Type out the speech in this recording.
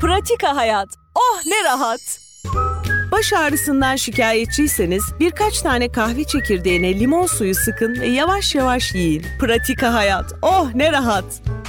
Pratika Hayat. Oh ne rahat. Baş ağrısından şikayetçiyseniz birkaç tane kahve çekirdeğine limon suyu sıkın ve yavaş yavaş yiyin. Pratika Hayat. Oh ne rahat.